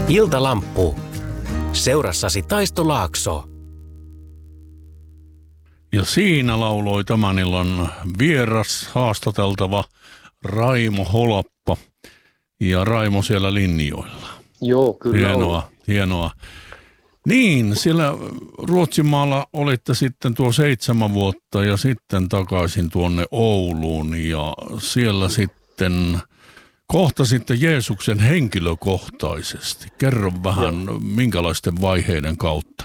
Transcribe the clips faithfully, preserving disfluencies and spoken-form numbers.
Iltalamppu. Seurassasi Taisto Laakso. Ja siinä lauloi tämän illan vieras haastateltava Raimo Holappa. Ja Raimo siellä linjoilla. Joo, kyllä Hienoa, on. hienoa. Niin, siellä Ruotsimaalla olitte sitten tuo seitsemän vuotta ja sitten takaisin tuonne Ouluun ja siellä sitten kohtasitte Jeesuksen henkilökohtaisesti. Kerro vähän, Joo. minkälaisten vaiheiden kautta?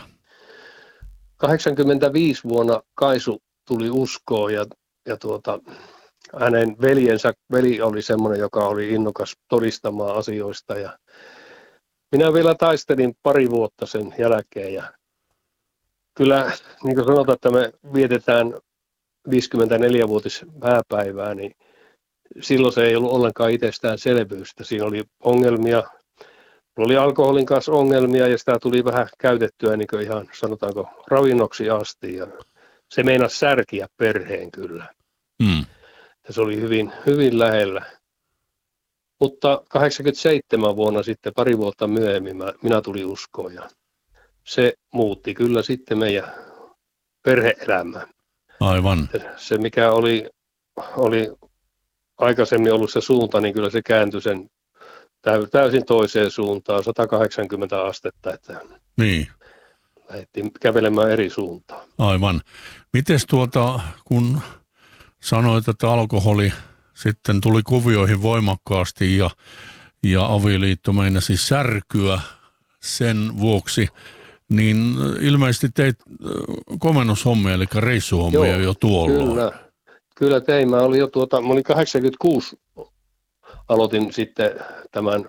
kahdeksankymmentäviisi vuonna Kaisu tuli uskoon ja, ja tuota, hänen veljensä, veli oli semmoinen, joka oli innokas todistamaan asioista ja minä vielä taistelin pari vuotta sen jälkeen ja kyllä niin kuin sanotaan, että me vietetään viisikymmentäneljävuotis hääpäivää, niin silloin se ei ollut ollenkaan itsestäänselvyystä. Siinä oli ongelmia, oli alkoholin kanssa ongelmia ja sitä tuli vähän käytettyä niin kuin ihan sanotaanko ravinnoksi asti ja se meinasi särkiä perheen kyllä. Mm. Se oli hyvin, hyvin lähellä. Mutta kahdeksankymmentäseitsemän vuonna sitten, pari vuotta myöhemmin, mä, minä tulin uskoon ja se muutti kyllä sitten meidän perhe-elämää. Aivan. Se mikä oli, oli aikaisemmin ollut se suunta, niin kyllä se kääntyi sen täysin toiseen suuntaan, sata kahdeksankymmentä astetta, että niin. lähdettiin kävelemään eri suuntaan. Aivan. Mites tuota, kun sanoit, että alkoholi sitten tuli kuvioihin voimakkaasti ja, ja avioliitto meinasi särkyä sen vuoksi, niin ilmeisesti teit komennushommia, eli reissuhommia Joo, jo tuolloin. Kyllä, kyllä tein. Mä olin jo tuota, mä olin kahdeksankymmentäkuusi, aloitin sitten tämän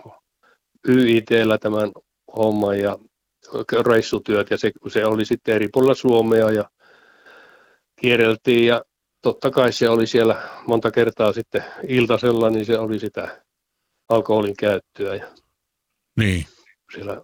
Y I T:llä tämän homman ja reissutyöt ja se, se oli sitten eri puolilla Suomea ja kierreltiin ja totta kai se oli siellä monta kertaa sitten iltasella, niin se oli sitä alkoholin käyttöä. Ja niin. Siellä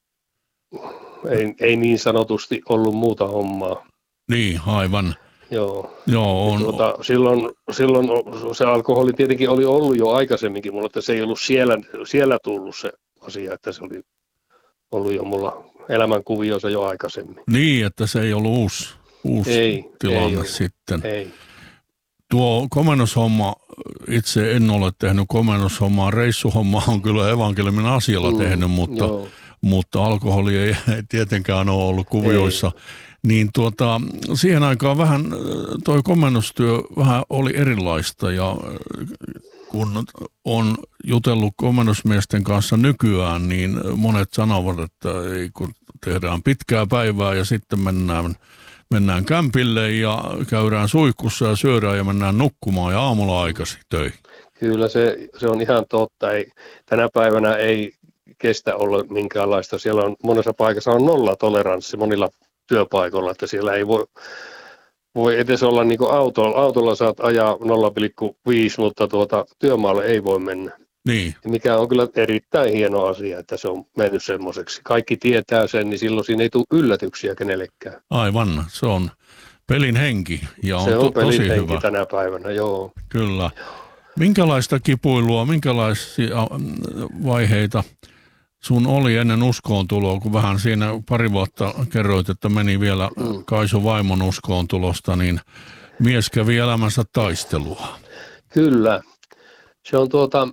ei, ei niin sanotusti ollut muuta hommaa. Niin, aivan. Joo. Joo on. Tuota, silloin, silloin se alkoholi tietenkin oli ollut jo aikaisemminkin, mutta että se ei ollut siellä, siellä tullut se asia, että se oli ollut jo mulla elämänkuviossa jo aikaisemmin. Niin, että se ei ollut uusi, uusi ei, tilanne ei sitten. Ei. Tuo komennushomma, itse en ole tehnyt komennushommaa, reissuhomma on kyllä evankeliumin asialla mm, tehnyt, mutta, mutta alkoholi ei tietenkään ole ollut kuvioissa. Ei. Niin tuota, siihen aikaan vähän toi komennustyö vähän oli erilaista ja kun on jutellut komennusmiesten kanssa nykyään, niin monet sanovat, että ei, kun tehdään pitkää päivää ja sitten mennään Mennään kämpille ja käydään suihkussa ja syödään ja mennään nukkumaan ja aamulla aikaisin töihin. Kyllä se, se on ihan totta. Ei, tänä päivänä ei kestä olla minkäänlaista. Siellä on monessa paikassa on nolla toleranssi monilla työpaikoilla, että siellä ei voi, voi edes olla niin kuin autolla. Autolla saat ajaa nolla pilkku viisi, mutta tuota, työmaalle ei voi mennä. Niin. Mikä on kyllä erittäin hieno asia, että se on mennyt semmoiseksi. Kaikki tietää sen, niin silloin siinä ei tule yllätyksiä kenellekään. Aivan, se on pelin henki ja on, se on to- pelin tosi henki hyvä. tänä päivänä, joo. Kyllä. Minkälaista kipuilua, minkälaisia vaiheita sun oli ennen uskoontuloa, kun vähän siinä pari vuotta kerroit, että meni vielä mm. Kaisu vaimon uskoontulosta, niin mies kävi elämänsä taistelua. Kyllä. Se on tuota,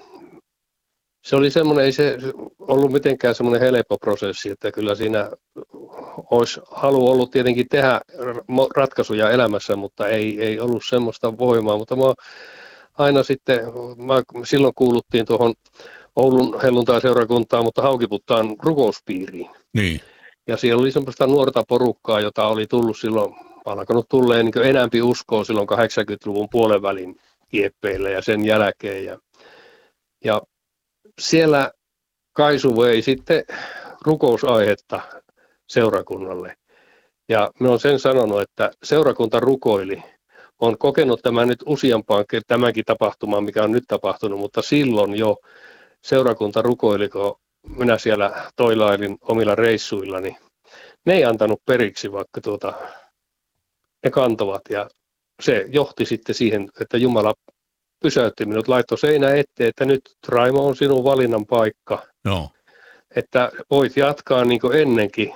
se oli semmoinen, ei se ollut mitenkään semmoinen helppo prosessi, että kyllä siinä olisi halu ollut tietenkin tehdä ratkaisuja elämässä, mutta ei, ei ollut semmoista voimaa, mutta mä aina sitten, mä, silloin kuuluttiin tuohon Oulun helluntai-seurakuntaan, mutta Haukiputtaan rukouspiiriin. Niin. Ja siellä oli semmoista nuorta porukkaa, jota oli tullut silloin, alkanut tulleen niin enämpi uskoa silloin kahdeksankymmentäluvun puolen välin kieppeillä ja sen jälkeen. Ja, ja siellä Kaisu vei sitten rukousaihetta seurakunnalle. Ja minä olen sen sanonut, että seurakunta rukoili. Olen kokenut tämän nyt useampaan tämänkin tapahtumaan, mikä on nyt tapahtunut, mutta silloin jo seurakunta rukoili, kun minä siellä toilailin omilla reissuillani. Ne ei antanut periksi, vaikka tuota, ne kantovat. Ja se johti sitten siihen, että Jumala pysäytti minut, laittoi seinä eteen, että nyt Raimo on sinun valinnan paikka. Joo. että voit jatkaa niin kuin ennenkin,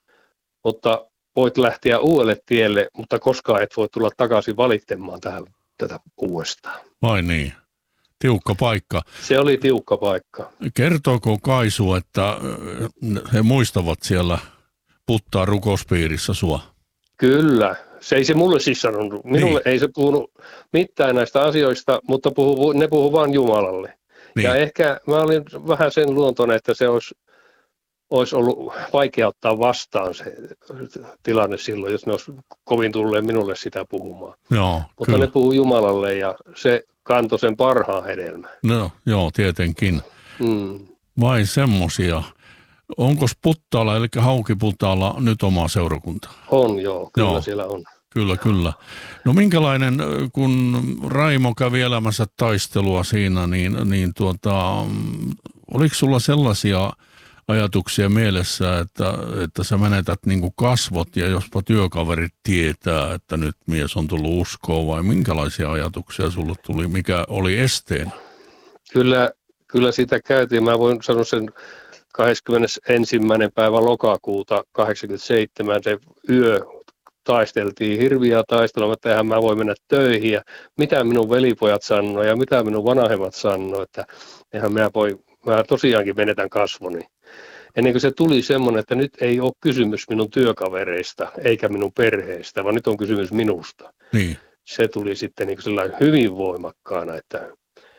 mutta voit lähteä uudelle tielle, mutta koskaan et voi tulla takaisin valittamaan tähän, tätä uudestaan. Vai niin? Tiukka paikka. Se oli tiukka paikka. Kertooko Kaisu, että he muistavat siellä Puttaan rukouspiirissä sua? Kyllä. Se ei se mulle siis sanonut. Minulle niin. Ei se puhunut mitään näistä asioista, mutta puhu, ne puhuu vain Jumalalle. Niin. Ja ehkä mä olin vähän sen luontoinen, että se olisi, olisi ollut vaikea ottaa vastaan se tilanne silloin, jos ne olisi kovin tulleet minulle sitä puhumaan. Joo, mutta kyllä. ne puhuu Jumalalle ja se kantoi sen parhaan hedelmän. No joo, tietenkin. Mm. Vai semmosia. Onko Puttaalla, eli Haukiputaalla nyt oma seurakunta? On joo, kyllä joo. Siellä on. Kyllä, kyllä. No minkälainen, kun Raimo kävi elämänsä taistelua siinä, niin, niin tuota, oliko sulla sellaisia ajatuksia mielessä, että, että sä menetät niin kuin kasvot ja jospa työkaverit tietää, että nyt mies on tullut uskoon, vai minkälaisia ajatuksia sulle tuli, mikä oli esteenä? Kyllä, kyllä sitä käytiin. Mä voin sanoa sen kahdeskymmenesensimmäinen päivä lokakuuta kahdeksankymmentäseitsemän, se yö taisteltiin hirviä taistelua, että eihän mä voi mennä töihin ja mitä minun velipojat sanoo ja mitä minun vanhemmat sanoo, että eihän mä voi, mä tosiaankin menetän kasvoni. Ennen kuin se tuli semmoinen, että nyt ei ole kysymys minun työkavereista eikä minun perheestä, vaan nyt on kysymys minusta. Niin. Se tuli sitten niin sellainen hyvin voimakkaana, että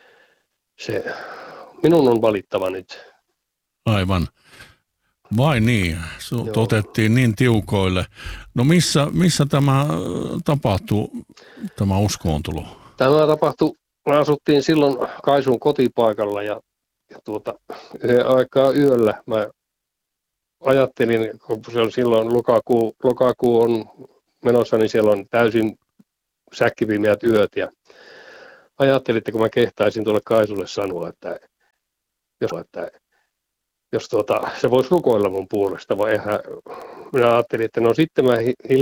se, minun on valittava nyt. Aivan. Vai niin, sut otettiin niin tiukoille. No missä, missä tämä tapahtui, tämä uskoontulo? Tämä tapahtui, me asuttiin silloin Kaisun kotipaikalla ja, ja tuota, yhden aikaa yöllä mä ajattelin, kun se on silloin lokakuu, lokakuu on menossa, niin siellä on täysin säkkipimeät yöt ja ajattelin, että kun mä kehtaisin tuolle Kaisulle sanoa, että jos, että jos tuota, se voisi rukoilla mun puolesta, vai eihän, minä ajattelin, että no sitten mä